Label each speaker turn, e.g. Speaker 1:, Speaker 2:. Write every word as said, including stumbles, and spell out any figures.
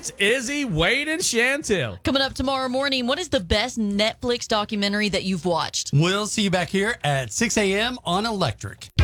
Speaker 1: It's Izzy, Wade, and Chantel.
Speaker 2: Coming up tomorrow morning, what is the best Netflix documentary that you've watched?
Speaker 3: We'll see you back here at six a.m. on Electric.